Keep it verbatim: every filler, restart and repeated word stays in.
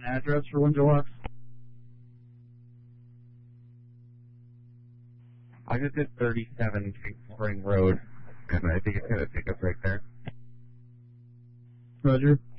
address for Windsor Lux? I just did thirty-seven King Spring Road, and I think it's going to take us right there. Roger.